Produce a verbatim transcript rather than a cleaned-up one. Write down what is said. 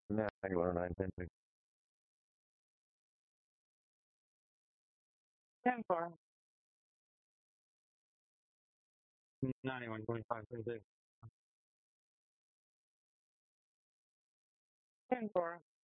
Yeah, I can learn nine ten. ten four. ninety-one twenty-five twenty-six. ten four.